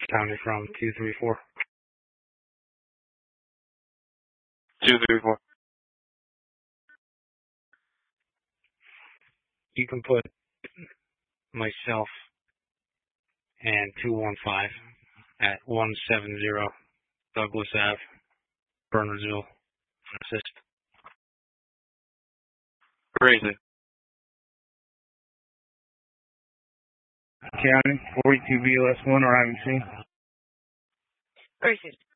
County from 234. 234. You can put myself and 215 at 170 Douglas Ave, Bernardsville. Assist. Crazy. County, 42 BLS1 arriving scene. Gracie.